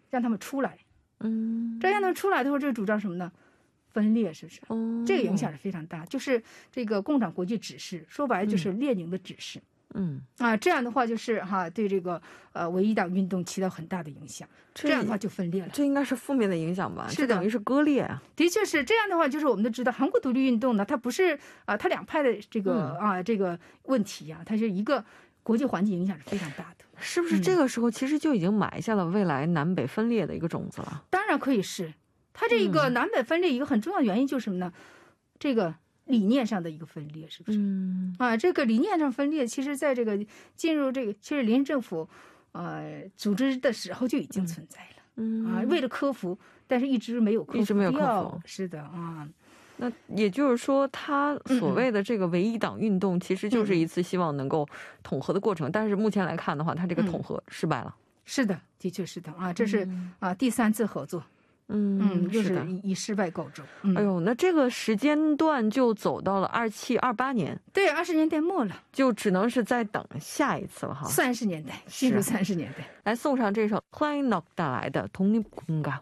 让他们出来。这样呢出来的话，这个主张什么呢？分裂，是不是？这个影响是非常大，就是这个共产国际指示，说白了就是列宁的指示。这样的话就是对这个唯一党运动起到很大的影响，这样的话就分裂了。 这应该是负面的影响吧？ 是的， 这等于是割裂啊。 的确是这样的话，就是我们都知道韩国独立运动呢，它不是它两派的这个这个问题它是一个国际环境影响是非常大的。 是不是这个时候其实就已经埋下了未来南北分裂的一个种子了？ 当然可以是，它这个南北分裂一个很重要的原因就是什么呢？这个理念上的一个分裂，是不是？这个理念上分裂，其实在这个进入这个其实联政府组织的时候就已经存在了。为了克服，但是一直没有克服。是的那也就是说，他所谓的这个唯一党运动，其实就是一次希望能够统合的过程。但是目前来看的话，他这个统合失败了。 是的，的确是的这是第3次合作。就是以失败告终。 哎呦，那这个时间段就走到了27、28年。 对，20年代末了， 就只能是再等下一次了哈。 30年代，进入30年代。 来送上这首欢迎侬带来的독립공가。